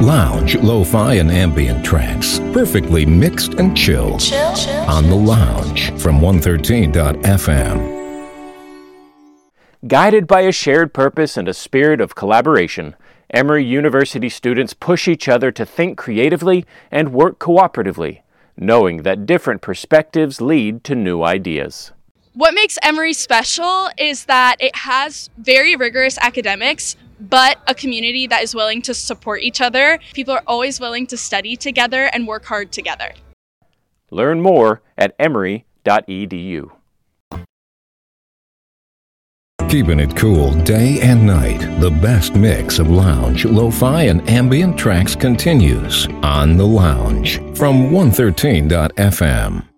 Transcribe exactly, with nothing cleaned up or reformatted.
Lounge, lo-fi, and ambient tracks, perfectly mixed and chill. Chill, chill, on The Lounge from one thirteen dot f m. Guided by a shared purpose and a spirit of collaboration, Emory University students push each other to think creatively and work cooperatively, knowing that different perspectives lead to new ideas. What makes Emory special is that it has very rigorous academics, but a community that is willing to support each other. People are always willing to study together and work hard together. Learn more at emory dot e d u. Keeping it cool day and night, the best mix of lounge, lo-fi, and ambient tracks continues on The Lounge from one thirteen dot f m.